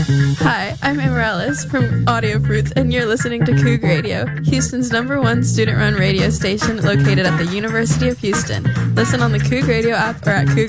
Hi, I'm Amarellis from Audio Fruits, and you're listening to Coug Radio, Houston's #1 student-run radio station located at the University of Houston. Listen on the Coug Radio app or at